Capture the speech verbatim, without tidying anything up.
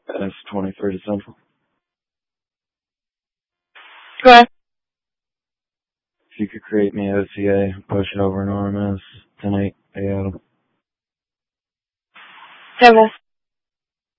S twenty-three to Central. Go. If you could create me O C A, push it over an R M S, ten eight, A Adam. Several.